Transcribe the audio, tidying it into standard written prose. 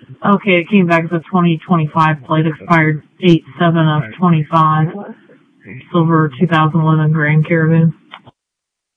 Okay, it came back as a 2025 plate, expired 8/7 of 25. Silver 2011 Grand Caravan.